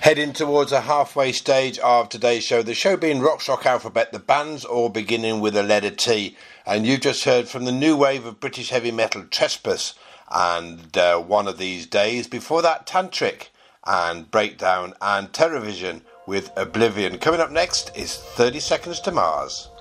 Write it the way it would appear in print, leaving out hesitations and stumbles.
Heading towards a halfway stage of today's show, the show being Rock Shock Alphabet, the bands all beginning with a letter T. And you just heard from the new wave of British heavy metal, Trespass, and One of These Days. Before that, Tantric and Breakdown and Terrorvision with Oblivion. Coming up next is 30 Seconds to Mars.